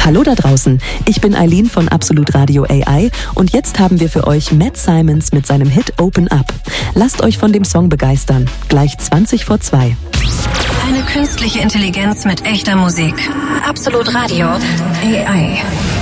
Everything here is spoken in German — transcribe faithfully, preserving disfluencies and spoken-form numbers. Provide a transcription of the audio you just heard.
Hallo da draußen, ich bin Eileen von Absolut Radio A I und jetzt haben wir für euch Matt Simons mit seinem Hit Open Up. Lasst euch von dem Song begeistern. Gleich zwanzig vor zwei. Eine künstliche Intelligenz mit echter Musik. Absolut Radio A I.